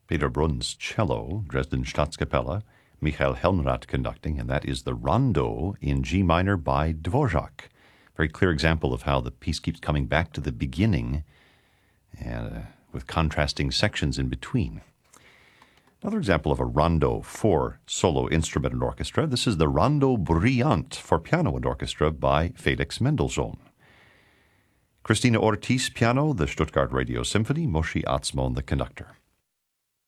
Peter Brunn's cello, Dresden Staatskapelle, Michael Helmrath conducting, and that is the Rondo in G minor by Dvorak. Very clear example of how the piece keeps coming back to the beginning and with contrasting sections in between. Another example of a rondo for solo instrument and orchestra. This is the Rondo Brillant for piano and orchestra by Felix Mendelssohn. Christina Ortiz piano, the Stuttgart Radio Symphony, Moshe Atzmon the conductor.